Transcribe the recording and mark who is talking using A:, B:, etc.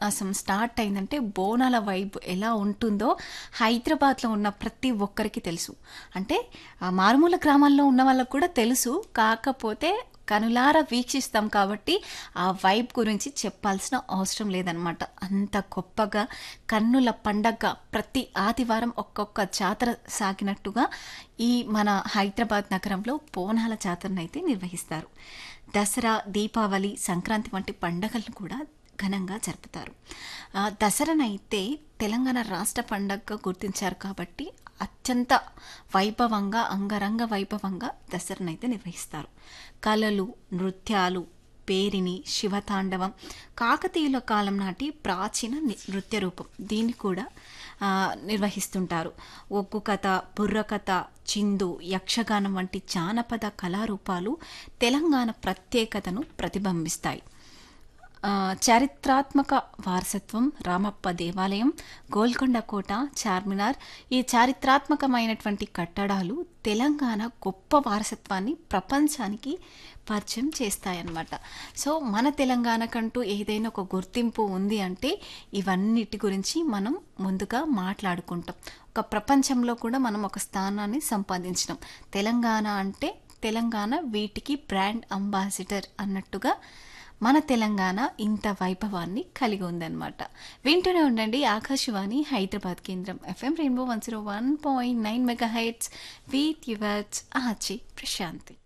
A: మాసం స్టార్ట్ అయిందంటే బోనాల వైబ్ ఎలా ఉంటుందో హైదరాబాద్లో ఉన్న ప్రతి ఒక్కరికి తెలుసు. అంటే మారుమూల గ్రామాల్లో ఉన్న వాళ్ళకు కూడా తెలుసు. కాకపోతే కనులారా వీక్షిస్తాం కాబట్టి ఆ వైబ్ గురించి చెప్పాల్సిన అవసరం లేదనమాట. అంత గొప్పగా కన్నుల పండగ ప్రతి ఆదివారం ఒక్కొక్క జాతర సాగినట్టుగా ఈ మన హైదరాబాద్ నగరంలో బోనాల జాతరనైతే నిర్వహిస్తారు. దసరా, దీపావళి, సంక్రాంతి వంటి పండగలను కూడా ఘనంగా జరుపుతారు. దసరానైతే తెలంగాణ రాష్ట్ర పండగగా గుర్తించారు కాబట్టి అత్యంత వైభవంగా, అంగరంగ వైభవంగా దసరానైతే నిర్వహిస్తారు. కళలు, నృత్యాలు, పేరిని, శివతాండవం కాకతీయుల కాలం నాటి ప్రాచీన నృత్య రూపం. దీన్ని కూడా నిర్వహిస్తుంటారు. ఒగ్గు కథ, బుర్రకథ, చిందు, యక్షగానం వంటి జానపద కళారూపాలు తెలంగాణ ప్రత్యేకతను ప్రతిబింబిస్తాయి. చారిత్రాత్మక వారసత్వం, రామప్ప దేవాలయం, గోల్కొండ కోట, చార్మినార్ ఈ చారిత్రాత్మకమైనటువంటి కట్టడాలు తెలంగాణ గొప్ప వారసత్వాన్ని ప్రపంచానికి పరిచయం చేస్తాయన్నమాట. సో మన తెలంగాణకంటూ ఏదైనా ఒక గుర్తింపు ఉంది అంటే ఇవన్నిటి గురించి మనం ముందుగా మాట్లాడుకుంటాం. ఒక ప్రపంచంలో కూడా మనం ఒక స్థానాన్ని సంపాదించినాం. తెలంగాణ అంటే తెలంగాణ వీటికి బ్రాండ్ అంబాసిడర్ అన్నట్టుగా మన తెలంగాణ ఇంత వైభవాన్ని కలిగి ఉందన్నమాట. వింటూనే ఉండండి ఆకాశవాణి హైదరాబాద్ కేంద్రం FM rainbow 101.9 megahertz with yours RJ Prashanti.